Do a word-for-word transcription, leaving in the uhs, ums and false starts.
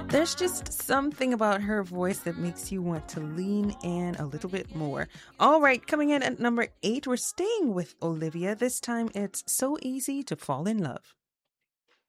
There's just something about her voice that makes you want to lean in a little bit more. All right, coming in at number eight, we're staying with Olivia. This time it's So Easy to Fall in Love.